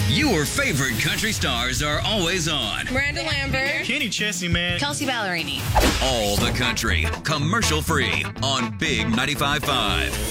Your favorite country stars are always on. Miranda Lambert. Kenny Chesney, man. Kelsey Ballerini. All the country, commercial free on Big 95.5.